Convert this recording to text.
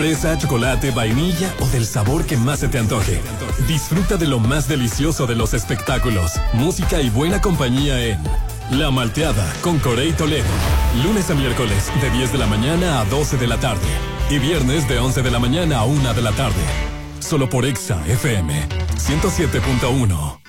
Fresa, chocolate, vainilla o del sabor que más se te antoje. Disfruta de lo más delicioso de los espectáculos, música y buena compañía en La Malteada con Corey Toledo. Lunes a miércoles de 10 de la mañana a 12 de la tarde. Y viernes de 11 de la mañana a 1 de la tarde. Solo por Exa FM 107.1.